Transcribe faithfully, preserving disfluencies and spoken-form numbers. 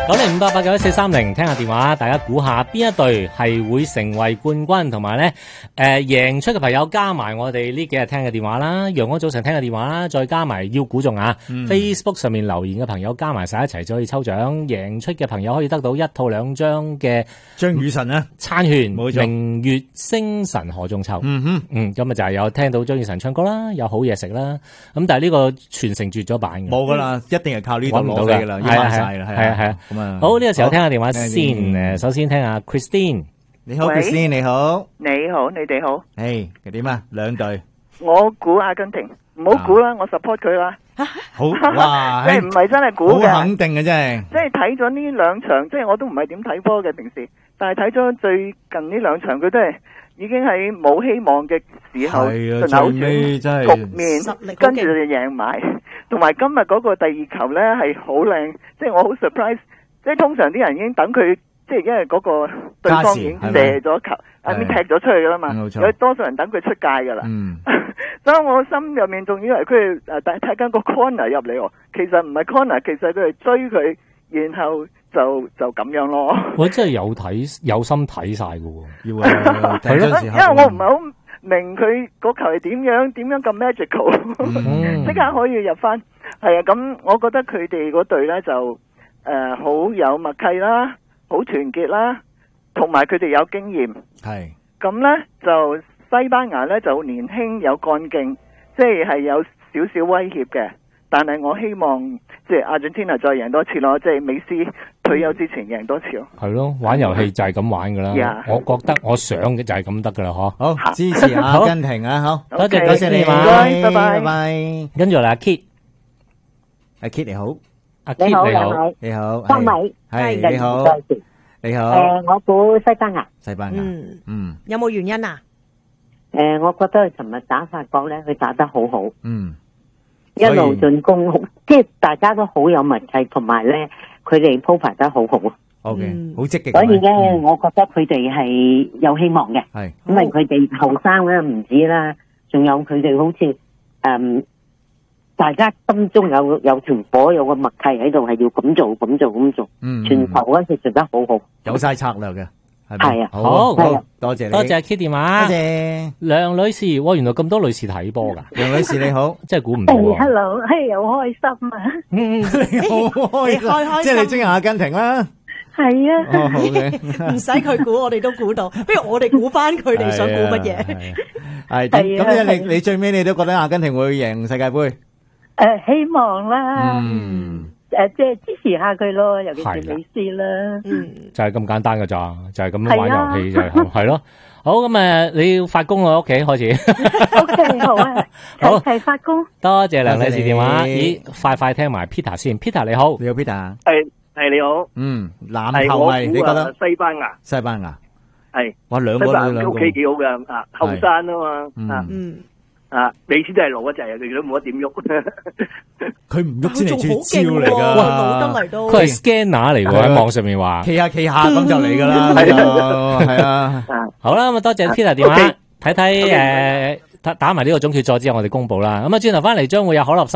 九零五八八九一四三零，聽下電話，大家估下邊一隊係會成為冠軍，同埋咧誒贏出嘅朋友加埋我哋呢幾日聽嘅電話啦，陽光早晨聽嘅電話啦，再加埋要估中啊、嗯、Facebook 上面留言嘅朋友加埋晒一齊就可以抽獎，贏出嘅朋友可以得到一套兩張嘅張雨晨啊餐券， 冇錯， 明月星辰賀中秋。 嗯哼， 嗯，咁啊就係有聽到張雨晨唱歌啦，有好嘢食啦，咁但係呢個全城絕咗版嘅， 冇噶啦，一定係靠呢度攞飛噶啦， 係啊係啊係啊， 咁啊好呢個時候聽下電話先，誒，首先聽下 Christine， 你好 Christine， 你好， 你好，你哋好， 誒，點啊？兩隊， 我估阿根廷，唔好估啦，我 support 佢啦， 好哇， 即係唔係真係估嘅， 好肯定嘅真係， 即係睇咗呢兩場，即係我都唔係點睇波嘅平時，但係睇咗最近呢兩場，佢都係已經喺冇希望嘅時候就扭轉局面，跟住就贏埋，同埋今日嗰個第二球咧係好靚，即係我好 surprise。即係通常啲人已經等佢，即係因為嗰個對方已經射咗球，啊邊踢咗出去噶啦嘛，有多數人等佢出界噶啦。嗯、所以我心入面仲以為佢誒睇緊個 corner 入嚟喎，其實唔係 corner， 其實佢係追佢，然後就就咁樣咯。 我真係有睇有心睇晒㗎喎， 要啊，係咯， 因為我唔係好明佢嗰球係點樣點樣咁 magical， 即刻可以入翻。係啊，咁我覺得佢哋嗰隊咧就。誒、呃，好有默契啦，好團結啦，同埋佢哋有經驗。係咁呢，就西班牙呢就年輕有幹勁，即係係有少少威脅嘅。但係我希望即係阿根廷再贏多次咯，即係美斯退休之前贏多次咯。 係咯，玩遊戲就係咁玩噶啦。Yeah. 我覺得我想嘅就係咁得噶啦，嗬。 好，支持阿根廷啊，好， 多謝多謝你， 唔該，拜拜，拜拜。 跟住嚟阿 Kit， 阿 Kit 你好。 你好， 你好， 你好， 三位係你好，你好。 誒，我估西班牙， 西班牙， 嗯嗯， 有冇原因啊？ 誒，我覺得佢尋日打法國咧，佢打得好好， 嗯， 一路進攻，即係大家都好有默契，同埋咧，佢哋鋪排得好好。 O K，好積極。 所以咧，我覺得佢哋係有希望嘅，係，因為佢哋後生咧唔止啦，仲有佢哋好似誒。大家心中有有條火，有個默契喺度，係要咁做、咁做、咁做。嗯，全球嗰時做得好好， 有晒策略嘅，係咪？ 係啊， 好， 好，多謝你， 多謝阿 Kit 電話， 多謝梁女士。哇，原來咁多女士睇波噶， 梁女士你好， 真係估唔到。 Hello，係好開心啊！ 嗯，你好開心，即係你中意阿根廷啦。 係啊， 哦好嘅， 唔使佢估，我哋都估到。不如我哋估翻佢哋想估乜嘢？ 係咁，你你最尾你都覺得阿根廷會贏世界盃？ 誒、呃，希望啦，嗯，誒、呃，即係支持下佢咯，尤其是美斯啦，嗯， 就係咁簡單噶咋，就係、是、咁玩遊戲就係，係咯，好咁誒，你要發工喎，屋企開始 ，OK， 好啊，好，係發工， 多謝梁女士電話，咦，快快聽埋 Peter 先 ，Peter 你好， 你好 Peter， 係係你好， 嗯，籃球迷你覺得西班牙， 西班牙， 係， 哇，兩個都兩個， 屋企幾好噶，啊，後生啊嘛，啊，嗯。啊！美斯真係老一陣啊，佢都冇得點喐。 佢唔喐先係絕招嚟噶， 老得嚟都。 佢係 scanner 嚟喎，喺網上面話。 企下企下咁就嚟噶啦，係啊，係啊。 好啦，咁啊多謝 Peter 電話，睇睇誒打打埋呢個總決賽之後，我哋公布啦。咁啊轉頭翻嚟將會有可樂。